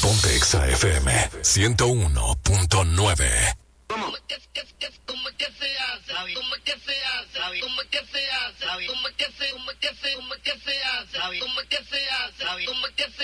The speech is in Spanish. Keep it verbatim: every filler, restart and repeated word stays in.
Ponte Exa F M ciento uno punto nueve. ¿Cómo es que, es, es, cómo es que se hace? ¿Cómo es que se hace? ¿Cómo es que se hace? ¿Cómo es que se hace?